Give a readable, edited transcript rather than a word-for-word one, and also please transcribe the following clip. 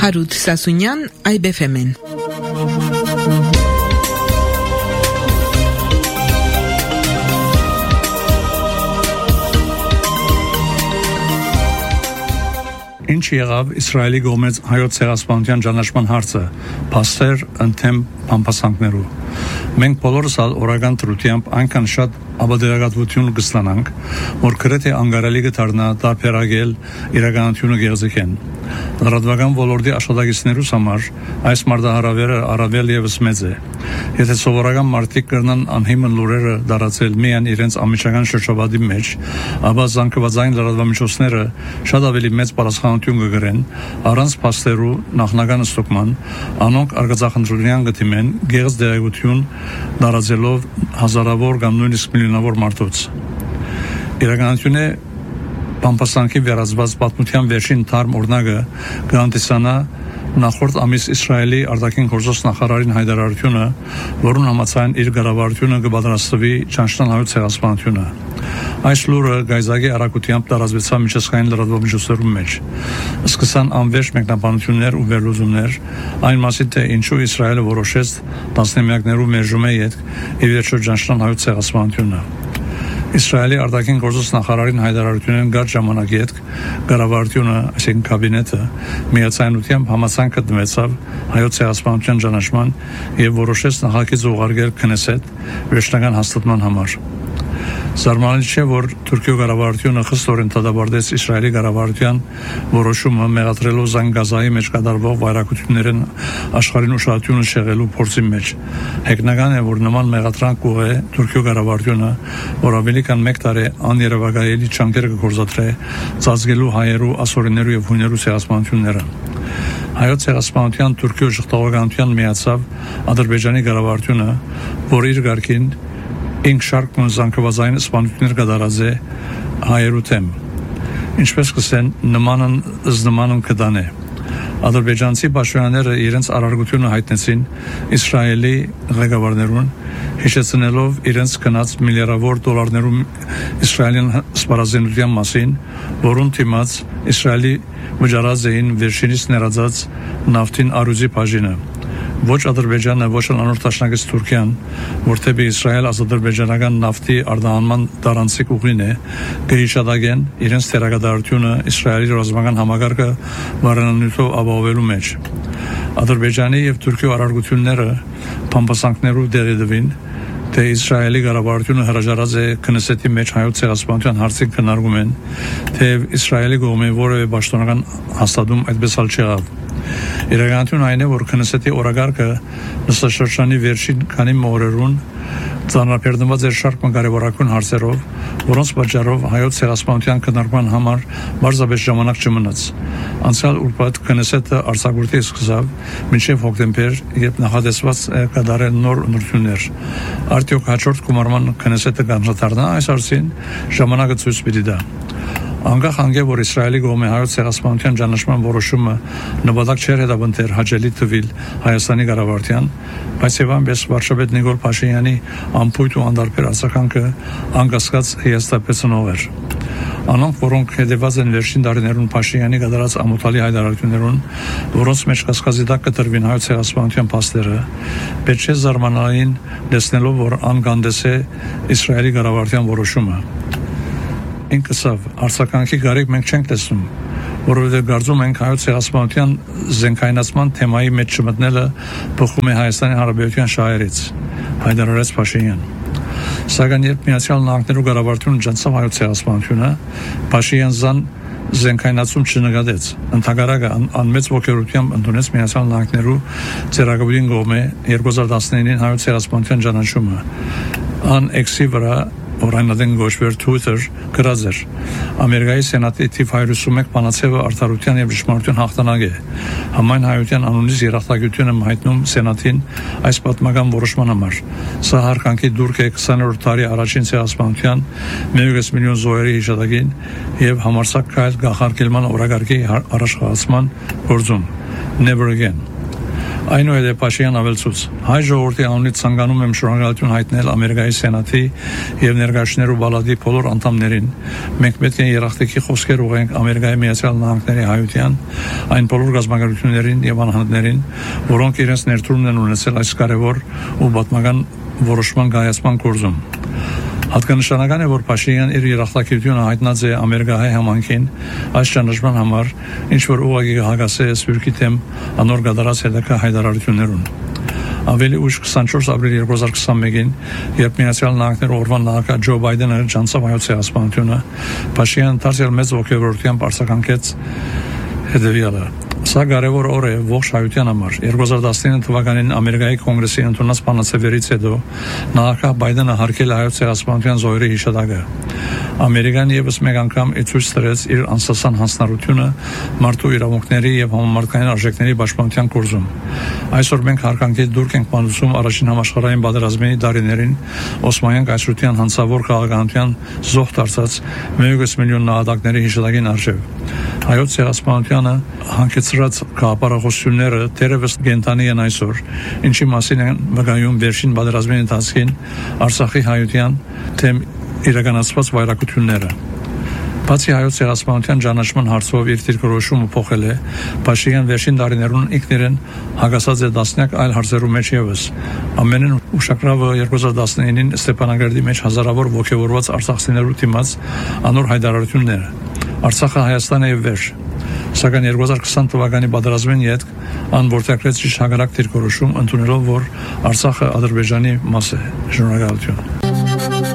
Հարութ Սասունյան, IBFM-ն։ Ինչ եղավ Իսրայելի կողմից հայոց ցեղասպանության ճանաչման հարցը, փաստեր ընդեմ բամբասանքներու։ Մենք բոլորս օրական դրությամբ այնքան շատ ապադերակատվություն կստանանք, որ գրեթե անգարելի կդառնա տարբերակել իրականությունը գեղեցիկեն։ Լրատվական ոլորտի աշխատակիցներուս համար այս մարտահրավերը առավել ևս մեծ է։ Եթե սովորական մարդիկ կրնան անհիմն լուրերը դարացել միայն իրենց ամիջական շրջապատի մեջ, ապա զանգվածային լրատվամիջոցները շատ ավելի մեծ պատասխանատվություն կգրեն առանց փաստերու նախնական ստուգման, անոնք արգածախնդրության կդիմեն գեղձ դերակցություն դարացելով հազարավոր կամ նույնիսկ միլիոնավոր մարդուց։ Իրականությունը բամբասանքի վերածված պատմության վերջին թարմ օրինակը կհանդիսանա նախորդ ամիս Իսրայելի արտաքին գործոս նախարարին հայտարարությունը, որուն համաձայն իր ղեկավարությունը կպատրաստվի ճանաչել հայոց ցեղասպանությունը։ Այս լուրը գայզակի արագությամբ տարածվեցավ միջազգային լրատվամիջոցներում մեջ։ Սկսան անվերջ մեկնաբանություններ ու վերլուծումներ այն մասին, թե ինչու Իսրայելը որոշեց տասնամյակներու մերժում է յետ ի վերջո ճանաչել հայոց ցեղասպանությունը։ Իսրայելի արտաքին գործոս նախարարին հայտարարությունն գար ժամանակի հետ կառավարությունը, այսինքն կաբինետը, միացայնությամբ համաձայն կդմեցավ հայոց ցեղասպանության ճանաչման եւ որոշեց նախագիծ ուղարկել Քնեսեթ վերջնական հաստատման համար։ Զարմանալի չէ, որ Թուրքիո կառավարությունը խստորեն դադարեցրեց Իսրայելի կառավարության որոշումը մեղադրելով Զանգազայի մեջ կատարվող վայրակություններն աշխարհին ուշադրությունը շեղելու փորձի մեջ։ Հեգնական է, որ նման մեղադրանք ուղղե Թուրքիո կառավարությունը, որ ավելի քան 1 տարի աներևակայելի ճանկեր կգործադրե ծածկելու հայերու, ասորիներու եւ հույներու ցեղասպանությունները։ Հայոց ցեղասպանության Թուրքիո ժողովրդականության միացավ Ադրբեջանի կառավարությունը, որ իր ղարքին ինք շարք զանգվածային սպանություններ կդարած է հայերու թեմ։ Ինչպես կսեն նմանն կդան է։ Ադրբեջանցի պաշտոնյաները իրենց արարգությունը հայտնեցին Իսրայելի ղեկավարներուն, հիշեցնելով իրենց գնած միլիարդավոր դոլարներու Իսրայելյան սպառազինության մասին, որուն դիմաց Իսրայելի վճարած էին վերջինիս ներածած նավթին արուզի բաժինը։ Ոչ Ադրբեջանը, ոչ անոր տաշնակից Թուրքիան, որտեղ Իսրայել ազատաբեջանական նավթի արտահանման տարանցիկ ուղին է, կհիշադակեն իրենց թերակատարությունը Իսրայելի ռազմական համակարգը վարանանյութով ապահովելու մեջ։ Ադրբեջանի եւ Թուրքիո արարողությունները բամբասանքներով դերեդվին, թե Իսրայելի կառավարությունը հրաժարած է Քնեսեթի մեջ հայոց ցեղասպանության հարցին քննարկումեն, թե Իսրայելի կողմի որևէ պաշտոնական հաստատում այդպես չեղավ։ Իրականությունն այն է, որ Քնեսեթի օրագարկը նստաշրջանի վերջին քանի օրերուն ծանրաբեռնված էր շարք կարևորագույն հարցերով, որոնց պատճառով հայոց ցեղասպանության քննարկման համար բարձրապես ժամանակ չմնաց։ Անցյալ ուրբաթ Քնեսեթը արձակուրդի սկսավ մինչև հոկտեմբեր, երբ նախատեսված կդարել նոր ընտրություններ։ Արդյոք հաջորդ գումարման Քնեսեթը կանդրադառնա այս հարցին, ժամանակը ցույց պիտի տա։ Անկախ անգե, որ Իսրայելի կողմի հայոց ցեղասպանության ճանաչման որոշումը նպատակ չէր հետապնդել հաճելի տվել Հայաստանի կառավարության, բայց եւ այնպես վարչապետ Նիկոլ Փաշինյանի ամփոփ ու անդարբեր արձագանքը անկասկած հիաստապեցնող էր։ Անոնք, որոնք հետևած են վերջին տարիներուն Փաշինյանի կատարած ամոթալի հայտարարություններուն, որոնց մեջ կասկածի տակ կտրվին հայոց ցեղասպանության փաստերը, պետք չէ զարմանալին լսնելով, որ անգանդես է Իսրայելի կառավարության որոշումը։ Ինքսավ արձագանքի գարեկ մենք չենք տեսնում, որովհետև կարծում ենք հայոց ցեղասպանության զենքայնացման թեմայի մեջ չմտնելը բխում է Հայաստանի Հանրապետության շահերից, հայտարարեց Փաշինյան։ Սակայն երբ Միացյալ Նահանգներու կառավարությունը ջանցավ հայոց ցեղասպանությունը, Փաշինյան զենքայնացում չնկատեց։ Ընդհակառակը անմեծ ողջերությամբ ընդունեց Միացյալ Նահանգներու ծերագույն կողմի 2019-ին հայոց ցեղասպանության ճանաչումը։ Ան X-ի վրա Օրայնադեն գոչվեր Twitter գրած էր. Ամերիկայի սենատի թիվ 151 բանացեվը արդարության եւ ճշմարտության հաղթանակ է։ Համայն հայության անունից երախտագիտություն եմ հայտնում սենատին այս պատմական որոշման համար։ Սա հարկանքի դուրք է 20-րդ դարի առաջին ցեղասպանության 1 միլիոն զոհերի հիշատակին եւ համարձակ քայլ գախարկելման օրագարկի առաջխաղացման գործում։ Never again։ Այնուհետև Փաշինյան ավելցուց. հայ ժողովրդի անունից ցանկանում եմ շնորհակալություն հայտնել Ամերիկայի Սենատի եւ ներկայացնելու բալադի բոլոր անդամներին։ Մենք պետք է երախտիկի խոսքեր ուղղենք Ամերիկայի Միացյալ Նահանգների հայության այն բոլոր գազམ་ակերպություններին եւ անհատներին, որոնք իրենց ներդրումն են ունեցել այս կարևոր ու պատմական որոշման կայացման գործում։ Հատկանշանական է, որ Փաշինյան իր երախտագիտությունը հայտնած է Ամերիկայի համայնքին այս ճանաչման համար, ինչ որ ուղղակի հագասե է Սփյուռքի դեմ անոր կատարած հետագա հայտարարություններուն։ Ավելի ուշ 24 ապրիլ 2021-ին, երբ Միացյալ Նահանգների օրվան նախագահ Ջո Բայդենը ջանցավ հայոց ցեղասպանությունը, Փաշինյանը դարձյալ մեծ ողջավորությամբ արձագանքեց հետևյալը. Սա կարևոր օր է ողջ հայության համար։ 2019 թվականին Ամերիկայի կոնգրեսի ընդունած բանաձևերից հետո նախագահ Բայդենը հարգել է հայոց ցեղասպանության զոհերի հիշատակը։ Ամերիկան եւս մեկ անգամ ցույց տվեց իր անսասան հանձնառությունը մարդու իրավունքների եւ համամարտկային արժեքների պաշտպանության գործում։ Այսօր մենք հարգանքի դուրք ենք մատուցում առաջին համաշխարհային պատերազմի տարիներին Օսմանյան կայսրության հանցավոր քաղաքականության զոհ դարձած 1 միլիոն նահատակների հիշատակին արժեվ։ Հայոց ցեղասպանությանը հանգեցրած գաղափարախոսությունները դեռևս կենտանի են այսօր, ինչի մասին են վկայում վերջին պատերազմի ընթացքին Արցախի հայության թեմ իրականացված վայրակությունները։ Բացի հայոց ցեղասպանության ճանաչման հարցով իր դիրքորոշումը փոխել է, Փաշինյան վերջին տարիներուն ինքնիրեն հագասած է տասնյակ այլ հարցերու մեջ եւս։ Ամենին ուշագրավը 2019-ին Ստեփանագերդի մեջ հազարավոր ողջավորված արցախցիներու դիմաց անոր հայտարարությունները։ Արցախը Հայաստան է եւ վերջ։ Սակայն 2020 թվականի պատերազմին յետք անորթակրեց հագարակ դիրքորոշում ընդունելով, որ Արցախը Ադրբեջանի մաս է։ Շնորհակալություն։